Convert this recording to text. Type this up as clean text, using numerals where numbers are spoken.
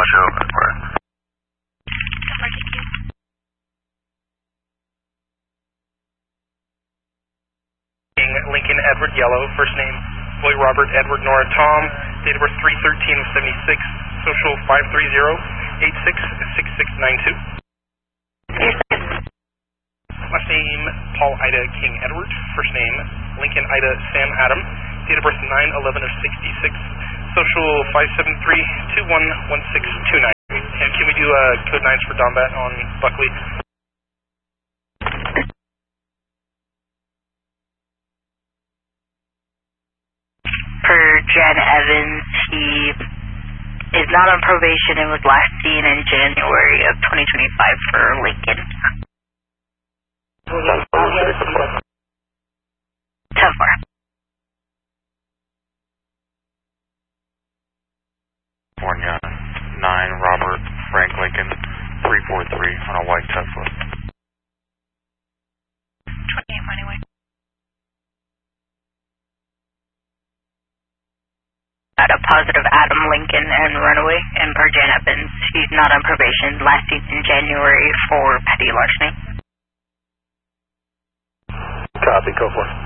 show, right. Lincoln Edward Yellow, first name Boy Robert Edward Nora Tom, date of birth 3/13/76, social 530-866692. Last name Paul Ida King Edward, first name Lincoln Ida Sam Adam, date of birth 9/11/66, social 573-211629. And can we do code 9s for Dombat on Buckley? For Jan Evans, he is not on probation and was last seen in January of 2025 for Lincoln. 10-4. California 9 Robert Frank Lincoln 343 on a white Tesla. 28 money way. Got a positive Adam Lincoln and runaway, and per Jan Evans, he's not on probation, last seen in January for petty larceny. Copy, go for it.